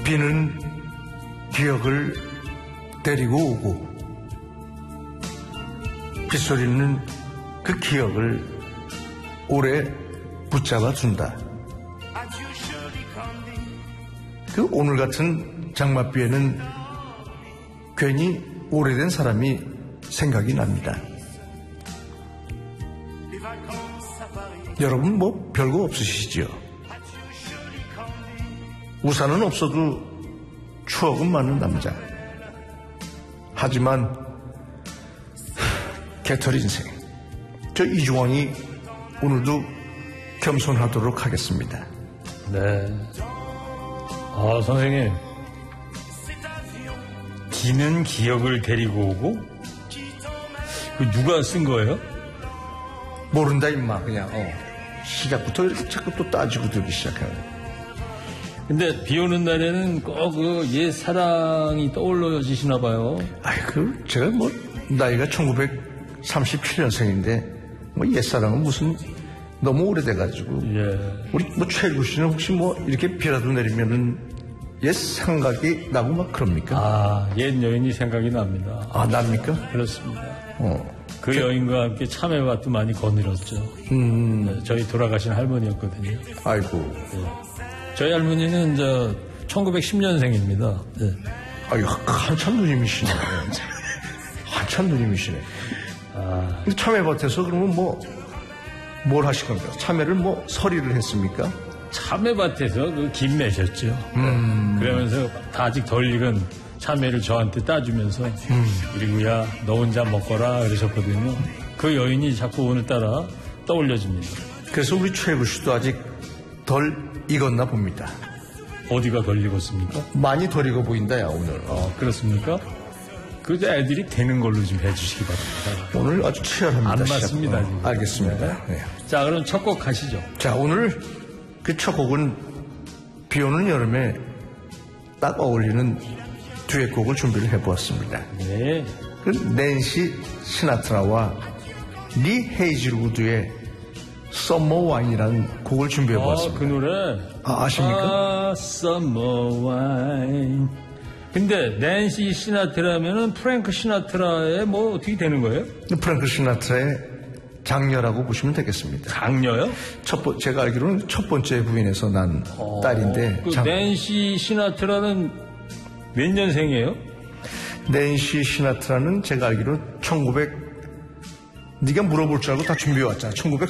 비는 기억을 데리고 오고 빗소리는 그 기억을 오래 붙잡아 준다. 그 오늘 같은 장맛비에는 괜히 오래된 사람이 생각이 납니다. 여러분 뭐 별거 없으시죠? 우산은 없어도 추억은 많은 남자. 하지만 개털 인생, 저 이중왕이 오늘도 겸손하도록 하겠습니다. 네. 아, 선생님. 비는 기억을 데리고 오고? 그 누가 쓴 거예요? 모른다 임마 그냥 시작부터 이렇게 자꾸 또 따지고 들기 시작하네. 근데 비 오는 날에는 꼭 그 옛 사랑이 떠올려지시나 봐요. 제가 뭐 나이가 1937년생인데 뭐 옛사랑은 무슨 너무 오래돼가지고. 예. 우리 뭐 최일구 씨는 혹시 뭐 이렇게 비라도 내리면은 옛 생각이 나고 막 그럽니까? 아, 옛 여인이 생각이 납니다. 아, 납니까? 그렇습니다. 그 여인과 함께 참외밭도 많이 거닐었죠. 네, 저희 돌아가신 할머니였거든요. 아이고. 네. 저희 할머니는 1910년생입니다. 네. 아유, 한참 누님이시네. 한참 누님이시네. 아. 근데 참외밭에서 그러면 뭘 하실 겁니까? 참외를 서리를 했습니까? 참외밭에서 그 김 매셨죠. 그러면서 다 아직 덜 익은 참외를 저한테 따주면서 그리고야 너 혼자 먹거라 그러셨거든요. 그 여인이 자꾸 오늘따라 떠올려집니다. 그래서 우리 최일구 씨도 아직 덜 익었나 봅니다. 어디가 덜 익었습니까? 많이 덜 익어 보인다, 야, 오늘. 그렇습니까? 그 애들이 되는 걸로 좀 해주시기 바랍니다. 오늘 아주 치열합니다. 안 맞습니다. 지금. 알겠습니다. 네. 자, 그럼 첫 곡 가시죠. 자, 오늘 그 첫 곡은 비 오는 여름에 딱 어울리는 듀엣곡을 준비를 해보았습니다. 네. 그 낸시 시나트라와 리 헤이즐우드의 Summer Wine이라는 곡을 준비해보았습니다. 그 노래. 아십니까? Summer Wine. 근데 낸시 시나트라면은 프랭크 시나트라의 뭐 어떻게 되는 거예요? 프랭크 시나트라의 장녀라고 보시면 되겠습니다. 장녀요? 제가 알기로는 첫 번째 부인에서 난 딸인데. 그 낸시 시나트라는 몇 년생이에요? 낸시 시나트라는 제가 알기로는 네가 물어볼 줄 알고 다 준비해왔잖아.